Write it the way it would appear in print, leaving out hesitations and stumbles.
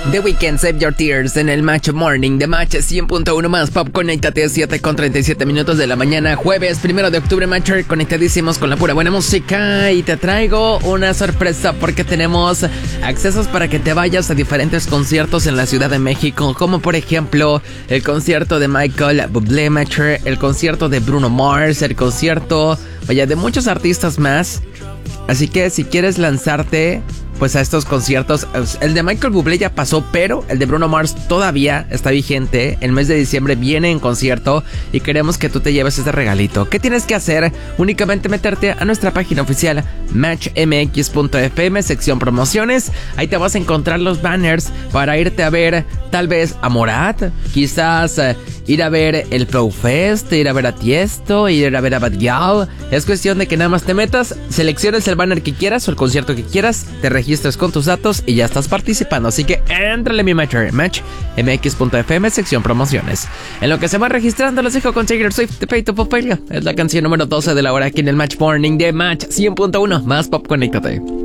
The Weeknd, Save Your Tears en el Match Morning de Match 100.1 más Pop. Conéctate 7:37 minutos de la mañana, jueves 1 de octubre. Matcher, conectadísimos con la pura buena música. Y te traigo una sorpresa porque tenemos accesos para que te vayas a diferentes conciertos en la Ciudad de México, como por ejemplo el concierto de Michael Bublé, Matcher, el concierto de Bruno Mars, el concierto, vaya, de muchos artistas más. Así que si quieres lanzarte pues a estos conciertos, el de Michael Bublé ya pasó, pero el de Bruno Mars todavía está vigente. El mes de diciembre viene en concierto y queremos que tú te lleves este regalito. ¿Qué tienes que hacer? Únicamente meterte a nuestra página oficial matchmx.fm, sección promociones. Ahí te vas a encontrar los banners para irte a ver tal vez a Morat, quizás ir a ver el Flow Fest, ir a ver a Tiesto, ir a ver a Bad Gyal. Es cuestión de que nada más te metas, selecciones el banner que quieras o el concierto que quieras, te registres con tus datos y ya estás participando. Así que éntrale a mi matchmx.fm, sección promociones. En lo que se va registrando, los dejo con Taylor Swift, The Pay to Popeye. Es la canción número 12 de la hora aquí en el Match Morning de Match 100.1 más Pop. Conéctate.